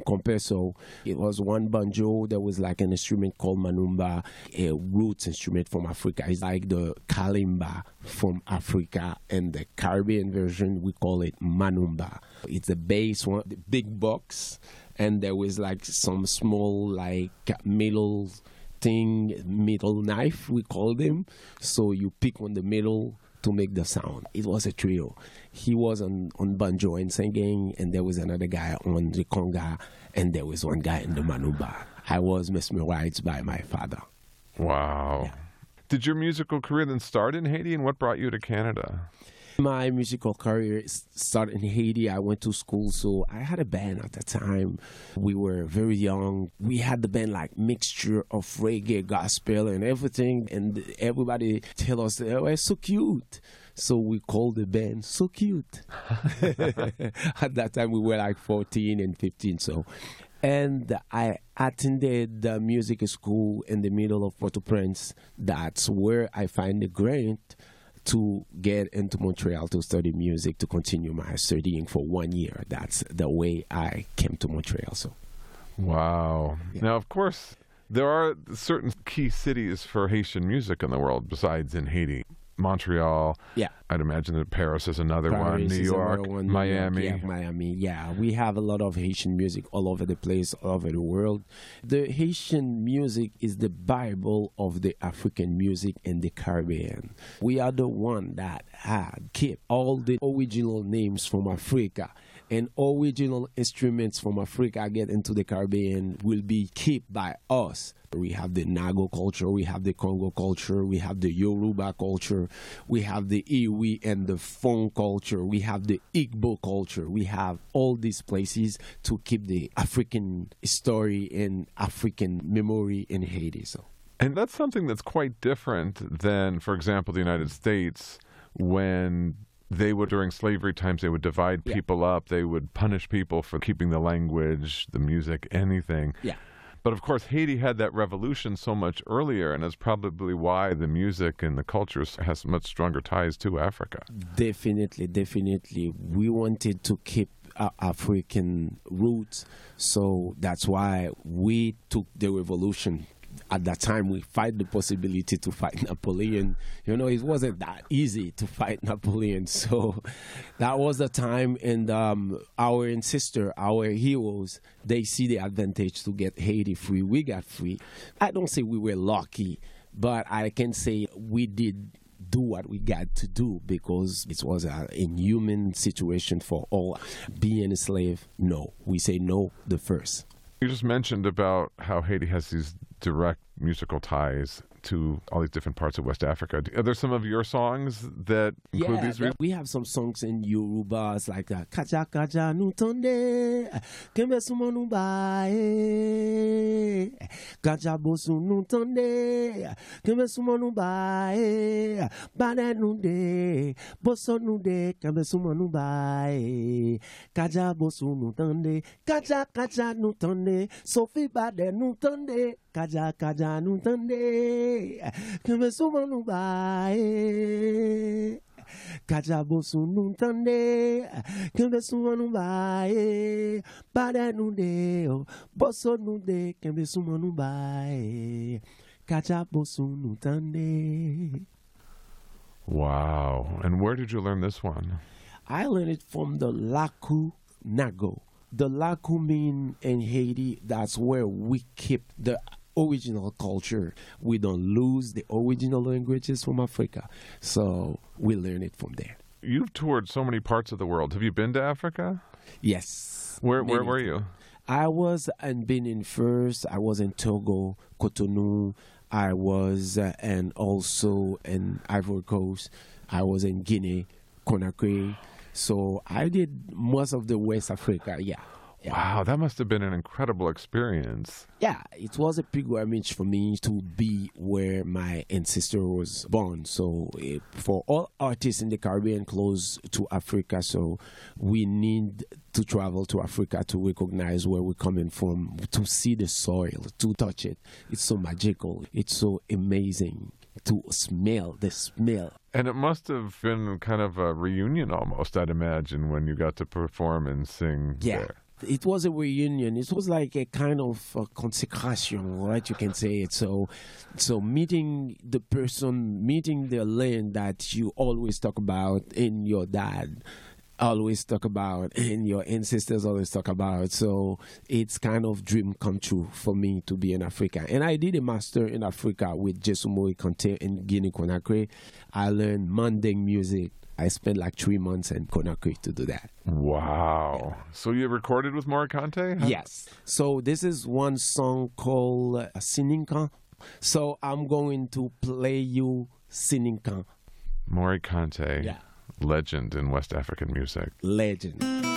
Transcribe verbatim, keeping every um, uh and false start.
compare. So it was one banjo. There was like an instrument called manumba, a roots instrument from Africa. It's like the kalimba from Africa, and the Caribbean version, we call it manumba. It's the bass one, the big box, and there was like some small like middle thing, middle knife, we call them. So you pick on the middle to make the sound. It was a trio. He was on, on banjo and singing, and there was another guy on the conga, and there was one guy in the manumba. I was mesmerized by my father. Wow. Yeah. Did your musical career then start in Haiti, and what brought you to Canada? My musical career started in Haiti. I went to school, so I had a band at the time. We were very young. We had the band like mixture of reggae, gospel, and everything. And everybody tell us, "Oh, it's so cute." So we called the band So Cute. At that time, we were like fourteen and fifteen. So, and I attended the music school in the middle of Port-au-Prince. That's where I find the grant to get into Montreal to study music, to continue my studying for one year. That's the way I came to Montreal. So, wow. Yeah. Now, of course, there are certain key cities for Haitian music in the world besides in Haiti. Montreal. Yeah. I'd imagine that Paris is another Paris one. New is York, one, Miami. New York, yeah, Miami. Yeah, we have a lot of Haitian music all over the place, all over the world. The Haitian music is the Bible of the African music in the Caribbean. We are the one that had kept all the original names from Africa, and original instruments from Africa get into the Caribbean will be kept by us. We have the Nago culture, we have the Congo culture, we have the Yoruba culture, we have the Iwi and the Fon culture, we have the Igbo culture. We have all these places to keep the African story and African memory in Haiti. So, and that's something that's quite different than, for example, the United States, when they would, during slavery times, they would divide yeah. people up. They would punish people for keeping the language, the music, anything. Yeah. But of course, Haiti had that revolution so much earlier, and that's probably why the music and the culture has much stronger ties to Africa. Definitely, definitely. We wanted to keep our African roots, so that's why we took the revolution. At that time, we fight the possibility to fight Napoleon. You know, it wasn't that easy to fight Napoleon. So that was the time, and um, our ancestors, our heroes, they see the advantage to get Haiti free. We got free. I don't say we were lucky, but I can say we did do what we got to do, because it was an inhuman situation for all. Being a slave, no. We say no the first. You just mentioned about how Haiti has these direct musical ties to all these different parts of West Africa. Are there some of your songs that include yeah, these? Re- we have some songs in Yoruba. It's like that. Kaja kaja nutonde, kembe sumo nubae. Kaja bosu nutonde, kembe sumo nubae. Bane nude, boso nude, kembe sumo nubae. Kaja bosu nutonde, kaja kaja nutonde, Sophie bade nutonde. Kaja kaja nutonde, kembe sumo nubae. Kaja bosu nutonde, kembe sumo nubae. Bade nude, boso nude, kembe sumo nubae. Kaja bosu nutonde. Wow. And where did you learn this one? I learned it from the Laku Nago. The Laku mean in Haiti, that's where we keep the original culture. We don't lose the original languages from Africa. So we learn it from there. You've toured so many parts of the world. Have you been to Africa? Yes. Where Where were you? I was in Benin first. I was in Togo, Cotonou. I was uh, and also in Ivory Coast. I was in Guinea, Conakry. So I did most of the West Africa, yeah. yeah. Wow, that must have been an incredible experience. Yeah, it was a pilgrimage for me to be where my ancestor was born. So uh, for all artists in the Caribbean close to Africa, so we need to travel to Africa to recognize where we're coming from, to see the soil, to touch it. It's so magical. It's so amazing to smell the smell. And it must have been kind of a reunion almost, I'd imagine, when you got to perform and sing yeah. there. It was a reunion. It was like a kind of uh, consecration, right? You can say it. So, so meeting the person, meeting the land that you always talk about in your dad, always talk about, and your ancestors always talk about. So it's kind of dream come true for me to be in Africa. And I did a master in Africa with Jesumoi Kante in Guinea-Conakry. I learned Manding music. I spent like three months in Conakry to do that. Wow. Yeah. So you recorded with Morikante? How- Yes. So this is one song called uh, Sininkan. So I'm going to play you Sininkan. Morikante, Yeah. legend in West African music. Legend.